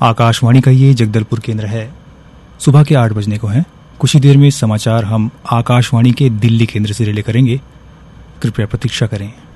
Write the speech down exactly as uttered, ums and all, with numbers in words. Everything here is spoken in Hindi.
आकाशवाणी का ये जगदलपुर केंद्र है। सुबह के आठ बजने को हैं। कुछ ही देर में समाचार हम आकाशवाणी के दिल्ली केंद्र से रिले करेंगे। कृपया प्रतीक्षा करें।